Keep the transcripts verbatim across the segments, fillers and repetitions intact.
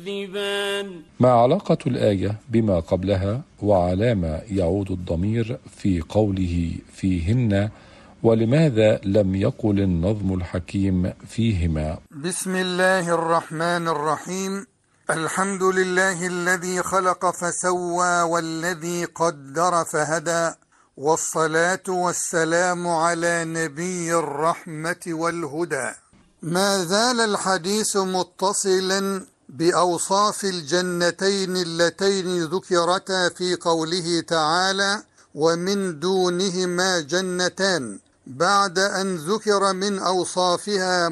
ما علاقة الآية بما قبلها، وعلى ما يعود الضمير في قوله فيهن، ولماذا لم يقل النظم الحكيم فيهما؟ بسم الله الرحمن الرحيم. الحمد لله الذي خلق فسوى والذي قدر فهدى، والصلاة والسلام على نبي الرحمة والهدى. ما زال الحديث متصلا بأوصاف الجنتين اللتين ذكرتا في قوله تعالى: ومن دونهما جنتان، بعد أن ذكر من أوصافها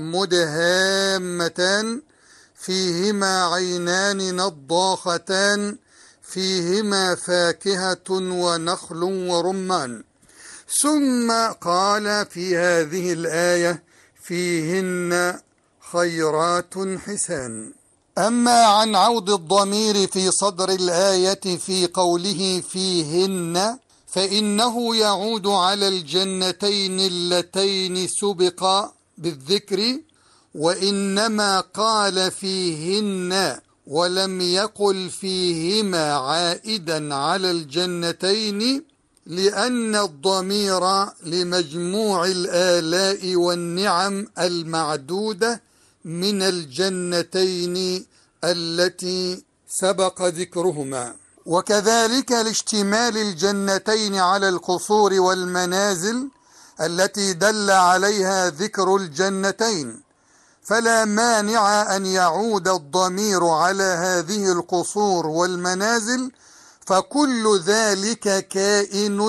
مدهامتان فيهما عينان نضاختان فيهما فاكهة ونخل ورمان، ثم قال في هذه الآية: فيهن خيرات حسان. أما عن عود الضمير في صدر الآية في قوله فيهن، فإنه يعود على الجنتين اللتين سبق بالذكر، وإنما قال فيهن ولم يقل فيهما عائدا على الجنتين، لأن الضمير لمجموع الآلاء والنعم المعدودة من الجنتين التي سبق ذكرهما، وكذلك لاشتمال الجنتين على القصور والمنازل التي دل عليها ذكر الجنتين، فلا مانع أن يعود الضمير على هذه القصور والمنازل، فكل ذلك كائن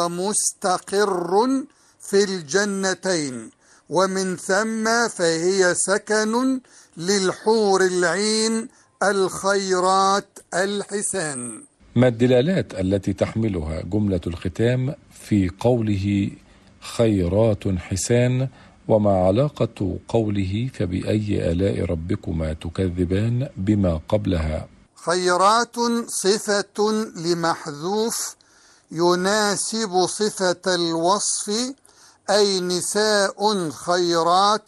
ومستقر في الجنتين، ومن ثم فهي سكن للحور العين الخيرات الحسان. ما الدلالات التي تحملها جملة الختام في قوله خيرات حسان، وما علاقة قوله فبأي آلاء ربكما تكذبان بما قبلها؟ خيرات صفة لمحذوف يناسب صفة الوصف، أي نساء خيرات،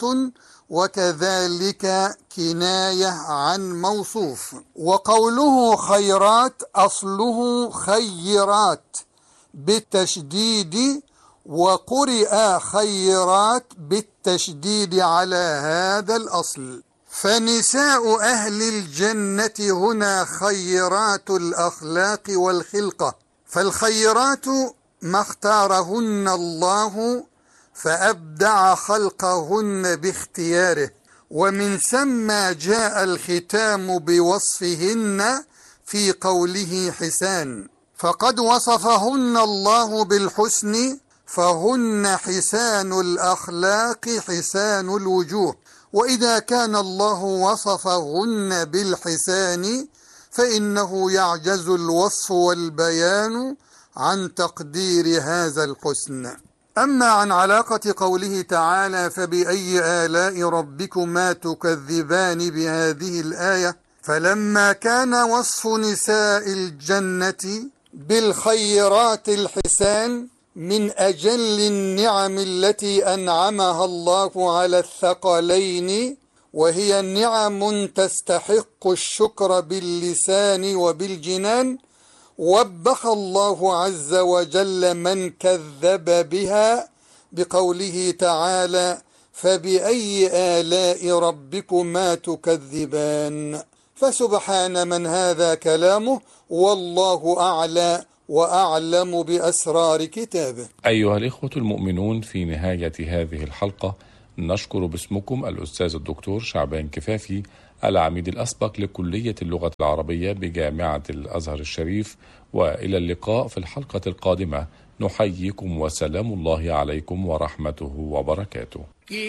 وكذلك كناية عن موصوف. وقوله خيرات أصله خيرات بالتشديد، وقرئ خيرات بالتشديد على هذا الأصل. فنساء أهل الجنة هنا خيرات الأخلاق والخلقة، فالخيرات ما اختارهن الله فأبدع خلقهن باختياره، ومن ثم جاء الختام بوصفهن في قوله حسان، فقد وصفهن الله بالحسن، فهن حسان الأخلاق حسان الوجوه، وإذا كان الله وصفهن بالحسان فإنه يعجز الوصف والبيان عن تقدير هذا الحسن. أما عن علاقة قوله تعالى فبأي آلاء ربكما تكذبان بهذه الآية، فلما كان وصف نساء الجنة بالخيرات الحسان من أجل النعم التي أنعمها الله على الثقلين، وهي نعم تستحق الشكر باللسان وبالجنان، وبخ الله عز وجل من كذب بها بقوله تعالى فبأي آلاء ربكما تكذبان. فسبحان من هذا كلامه، والله أعلى وأعلم بأسرار كتابه. أيها الإخوة المؤمنون، في نهاية هذه الحلقة نشكر باسمكم الأستاذ الدكتور شعبان كفافي، العميد الأسبق لكلية اللغة العربية بجامعة الأزهر الشريف، وإلى اللقاء في الحلقة القادمة. نحييكم وسلام الله عليكم ورحمته وبركاته.